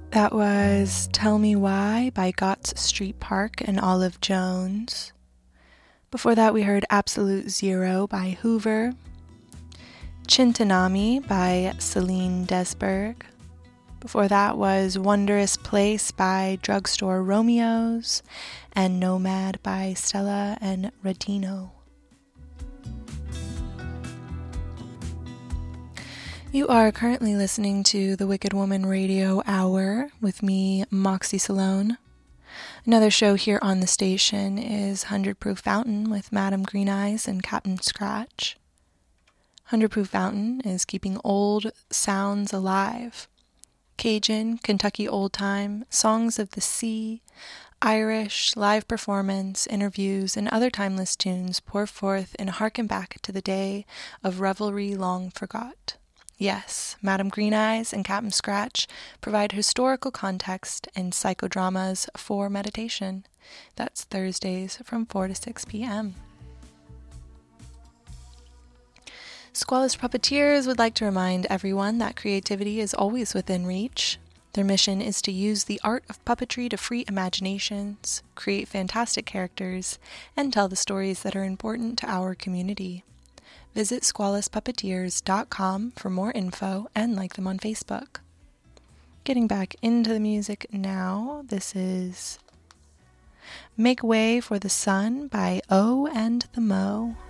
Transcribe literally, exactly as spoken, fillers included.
That was Tell Me Why by Gotts Street Park and Olive Jones. Before that, we heard Absolute Zero by Hoover, Chintanami by Celine Desberg. Before that was Wondrous Place by Drugstore Romeos, and Nomad by Stella and Radino. You are currently listening to the Wicked Woman Radio Hour with me, Moxie Salone. Another show here on the station is one hundred Proof Fountain with Madame Green Eyes and Captain Scratch. one hundred Proof Fountain is keeping old sounds alive. Cajun, Kentucky old time, songs of the sea, Irish, live performance, interviews, and other timeless tunes pour forth and harken back to the day of revelry long forgot. Yes, Madame Green Eyes and Captain Scratch provide historical context and psychodramas for meditation. That's Thursdays from four to six p.m. Squalus Puppeteers would like to remind everyone that creativity is always within reach. Their mission is to use the art of puppetry to free imaginations, create fantastic characters, and tell the stories that are important to our community. Visit squalus puppeteers dot com for more info and like them on Facebook. Getting back into the music now, this is Make Way for the Sun by O and the Mo.